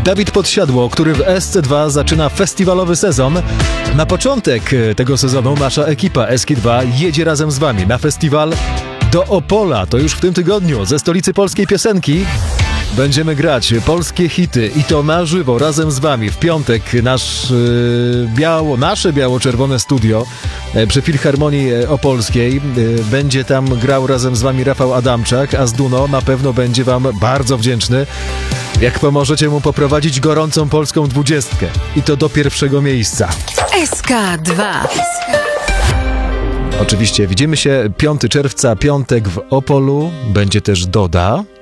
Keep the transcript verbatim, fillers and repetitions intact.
Dawid Podsiadło, który w S C dwa zaczyna festiwalowy sezon. Na początek tego sezonu nasza ekipa S K dwa jedzie razem z wami na festiwal do Opola. To już w tym tygodniu, ze stolicy polskiej piosenki. Będziemy grać polskie hity i to na żywo razem z wami. W piątek nasz yy, biało, nasze biało-czerwone studio yy, przy Filharmonii Opolskiej. Yy, będzie tam grał razem z wami Rafał Adamczak, a z Duno na pewno będzie wam bardzo wdzięczny, jak pomożecie mu poprowadzić gorącą polską dwudziestkę. I to do pierwszego miejsca. S K dwa. Oczywiście widzimy się piątego czerwca, piątek w Opolu. Będzie też Doda.